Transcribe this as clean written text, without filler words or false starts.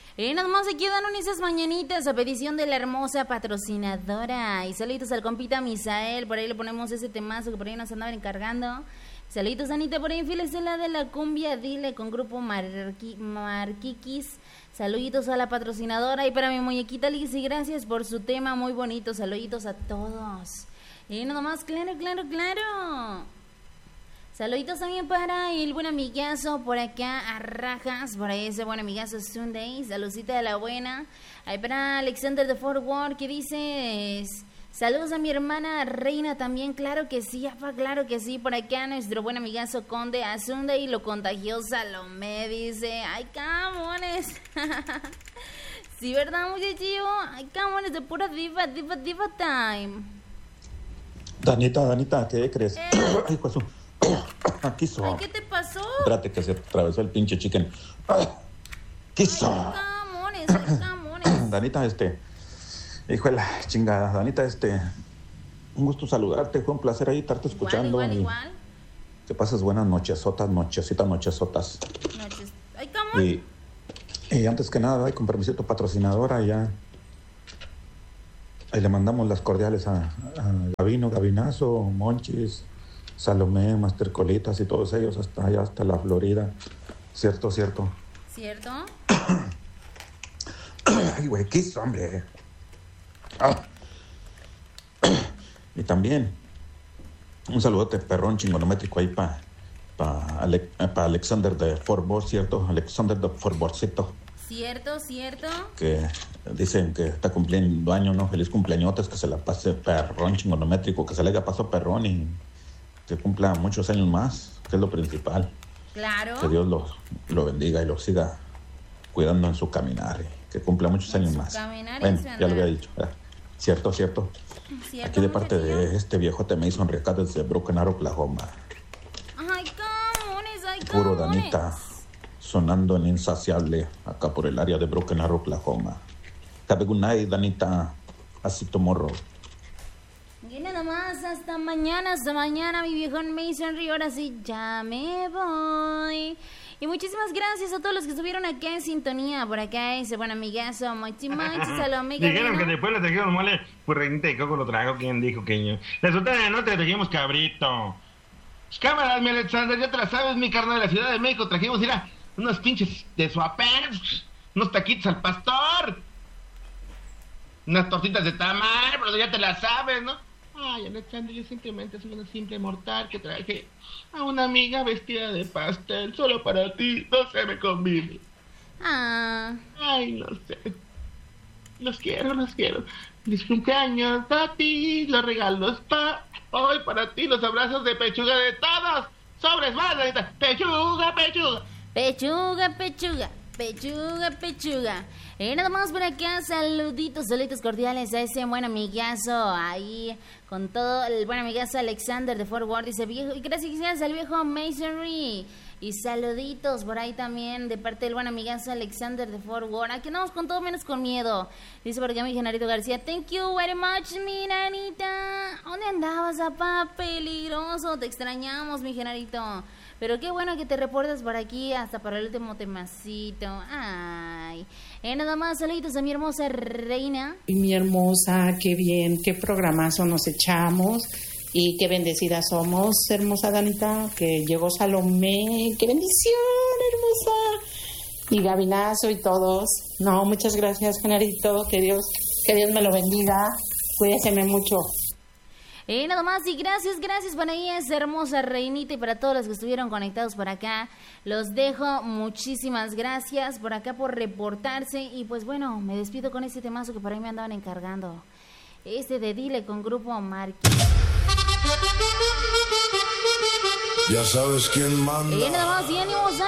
Y nada más se quedan esas mañanitas a petición de la hermosa patrocinadora. Y saluditos al compita Misael, por ahí le ponemos ese temazo que por ahí nos andaban encargando. Saluditos Anita, por ahí fieles de la cumbia, dile con grupo Marquiquis. Saluditos a la patrocinadora y para mi muñequita Liz, y gracias por su tema muy bonito. Saluditos a todos. Y nada más, claro. Saluditos también para el buen amigazo por acá, a Rajas, por ahí ese buen amigazo Sunday, saludcita de la buena. Ahí para Alexander de Fort Worth que dice, saludos a mi hermana Reina también, claro que sí, apa, claro que sí. Por acá nuestro buen amigazo Conde a Sunday lo contagió Salomé, dice, ay, camones. Sí, ¿verdad, muchachillo? Ay, camones de pura diva time. Danita, ¿qué crees? Ay, pues ¿qué hizo? Ay, ¿qué te pasó? Espérate que se atravesó el pinche chicken. ¿Qué hizo? Ay, camones. Danita, hijo de la chingada. Danita, un gusto saludarte. Fue un placer ahí estarte escuchando. Igual. Que pases buenas nochesotas. Noches. Ay, camones. Y antes que nada, con permiso de tu patrocinadora, ya. Ahí le mandamos las cordiales a Gavinazo, Monchis, Salomé, Master Colitas y todos ellos hasta allá, hasta la Florida. ¿Cierto? Ay, güey, ¿qué hizo, hombre? Y también un saludote perrón chingonométrico ahí para Alexander de Fort Worth, ¿cierto? Alexander de Fort Worthcito. ¿Cierto? Que dicen que está cumpliendo año, ¿no? Feliz cumpleañotes, que se la pase perrón chingonométrico, que se le haya pasado perrón y que cumpla muchos años más, que es lo principal. Claro. Que Dios lo bendiga y lo siga cuidando en su caminar, y que cumpla muchos años más. Bueno, ya lo había dicho. Cierto. Aquí de parte de este viejote Mason Riacá desde Broken Arrow, Oklahoma. Ay, camones. Puro Danita, sonando en Insaciable, acá por el área de Broken Arrow, Oklahoma. Have a good night, Danita. Así tomorrow. Y nada más, hasta mañana, mi viejón Mason Río. Ahora sí, ya me voy. Y muchísimas gracias a todos los que estuvieron acá en sintonía. Por acá ese buen amigazo, Mochi, Salomé. Dijeron que después le trajimos mole, pues reinita de coco lo trajo. ¿Quién dijo que yo? Resulta de no te trajimos cabrito. Pues, cámaras, mi Alexander, ya te la sabes, mi carnal de la Ciudad de México. Trajimos, mira, unos pinches de suapés, unos taquitos al pastor, unas tortitas de tamal, pero ya te la sabes, ¿no? Ay, Alexander, yo simplemente soy una simple mortal que traje a una amiga vestida de pastel solo para ti. No se me conviene. Ay, no sé. Los quiero. Feliz cumpleaños a ti, los regalos hoy para ti, los abrazos de pechuga de todos. Sobres más, Danita. Pechuga. Nada más por acá, saluditos cordiales a ese buen amigazo ahí, con todo el buen amigazo Alexander de Fort Worth, dice viejo, y gracias al viejo Masonry. Y saluditos por ahí también de parte del buen amigazo Alexander de Fort Worth. Aquí andamos con todo menos con miedo. Dice por acá mi Genarito García. Thank you very much, mi nanita. ¿Dónde andabas, papá? Peligroso. Te extrañamos, mi Genarito. Pero qué bueno que te reportas por aquí hasta para el último temacito. Ay. Nada más, saluditos a mi hermosa Reina. Y mi hermosa, qué bien, qué programazo nos echamos. Y qué bendecidas somos, hermosa Danita, que llegó Salomé, qué bendición, hermosa. Y Gavinazo y todos. No, muchas gracias, Genarito, que Dios me lo bendiga. Cuídeseme mucho. Nada más, y gracias para esa hermosa Reinita y para todos los que estuvieron conectados por acá. Los dejo, muchísimas gracias por acá por reportarse. Y pues bueno, me despido con este temazo que por ahí me andaban encargando. De Dile con Grupo Marquis. Ya sabes quién manda. Nada más, y ánimos.